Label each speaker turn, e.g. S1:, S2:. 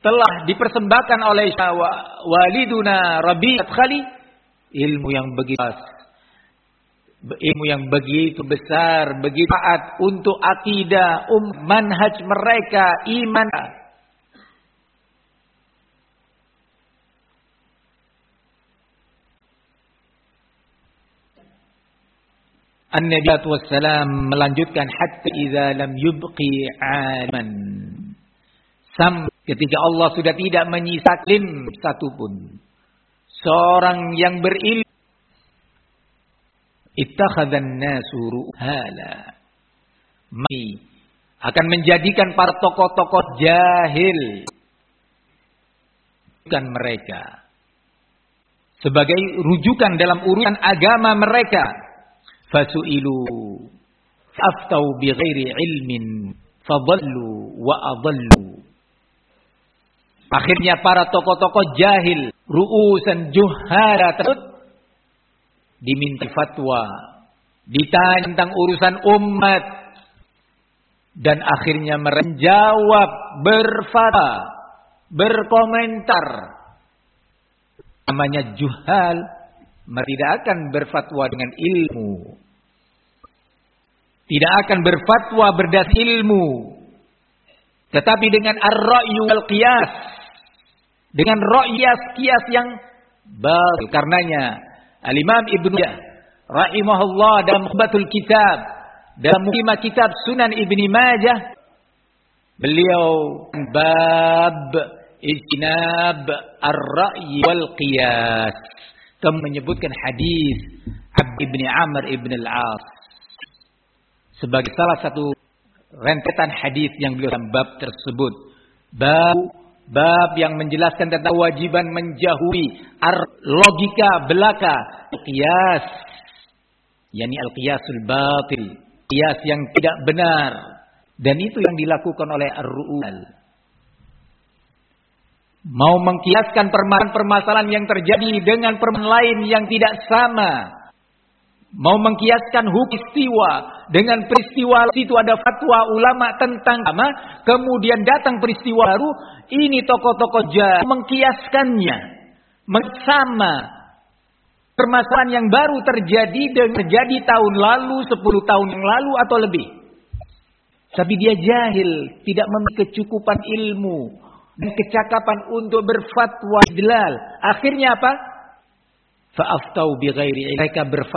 S1: telah dipersembahkan oleh waliduna Rabi' Khali, ilmu yang begitu besar, begitu taat untuk akidah, manhaj mereka, iman. An-Nabi SAW melanjutkan hatta idza lam yubqi aliman. Ketika Allah sudah tidak menyisakan satupun seorang yang berilmu, ittakhadhan nasu ruhala. Akan menjadikan para tokoh-tokoh jahil bukan mereka sebagai rujukan dalam urusan agama mereka. Fasu'ilu aftau bighairi ilmin fadallu wa adallu. Akhirnya para tokoh-tokoh jahil, ru'usan juhara tersebut diminta fatwa, ditanya tentang urusan umat, dan akhirnya menjawab, berfatwa, berkomentar. Namanya juhal, tidak akan berfatwa dengan ilmu. Tidak akan berfatwa berdasar ilmu, tetapi dengan ar-ra'yu wal qiyas, dengan qiyas yang batil. Karenanya Al-Imam Ibnu rahimahullah dalam Mukhbatul Kitab, dalam muqaddimah kitab Sunan Ibni Majah, beliau bab ijtinab ar-ra'yi wal qiyas, menyebutkan hadis Abd bin Amr ibn al-As sebagai salah satu rentetan hadis yang beliau dalam bab tersebut. Bab yang menjelaskan tentang kewajiban menjauhi logika belaka, qiyas, yakni al-qiyasul batil, qiyas yang tidak benar, dan itu yang dilakukan oleh ar-ru'ul. Mau mengkiaskan permasalahan yang terjadi dengan permasalahan lain yang tidak sama. Mau mengkiaskan hukum peristiwa dengan peristiwa itu ada fatwa ulama tentang agama, kemudian datang peristiwa baru, ini tokoh-tokoh jahil mengkiaskannya sama permasalahan yang baru terjadi tahun lalu, 10 tahun yang lalu atau lebih. Tapi dia jahil, tidak memiliki kecukupan ilmu dan kecakapan untuk berfatwa istidlal. Akhirnya apa? Fa'aftau bighairi ilm. Mereka berfatwa